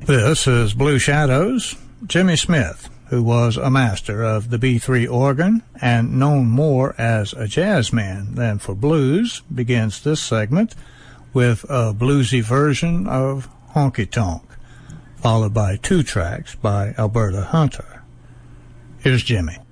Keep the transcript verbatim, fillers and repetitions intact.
This is Blue Shadows. Jimmy Smith, who was a master of the B three organ and known more as a jazz man than for blues, begins this segment with a bluesy version of Honky Tonk, followed by two tracks by Alberta Hunter. Here's Jimmy.